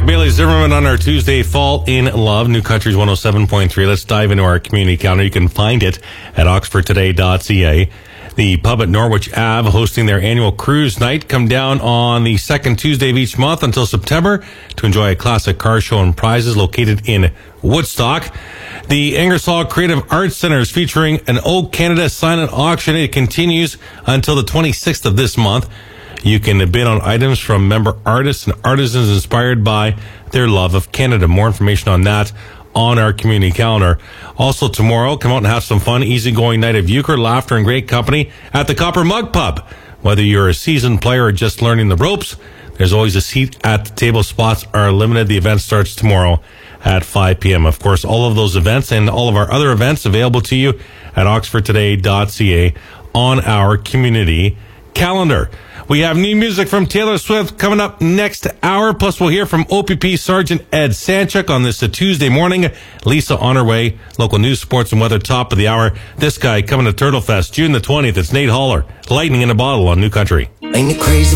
Bailey Zimmerman on our Tuesday Fall in Love, New Country's 107.3. Let's dive into our community calendar. You can find it at oxfordtoday.ca. The pub at Norwich Ave hosting their annual cruise night. Come down on the second Tuesday of each month until September to enjoy a classic car show and prizes located in Woodstock. The Ingersoll Creative Arts Center is featuring an O Canada silent auction. It continues until the 26th of this month. You can bid on items from member artists and artisans inspired by their love of Canada. More information on that on our community calendar. Also tomorrow, come out and have some fun. Easygoing night of euchre, laughter, and great company at the Copper Mug Pub. Whether you're a seasoned player or just learning the ropes, there's always a seat at the table. Spots are limited. The event starts tomorrow at 5 p.m. Of course, all of those events and all of our other events available to you at oxfordtoday.ca on our community calendar. We have new music from Taylor Swift coming up next hour. Plus, we'll hear from OPP Sergeant Ed Sanchuk on this Tuesday morning. Lisa on her way. Local news, sports, and weather top of the hour. This guy coming to Turtle Fest June the 20th. It's Nate Haller. Lightning in a bottle on New Country. Ain't it crazy?